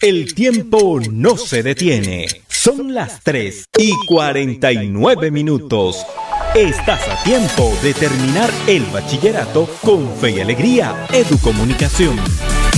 El tiempo no se detiene. Son las 3:49. Estás a tiempo de terminar el bachillerato con fe y alegría. Educomunicación.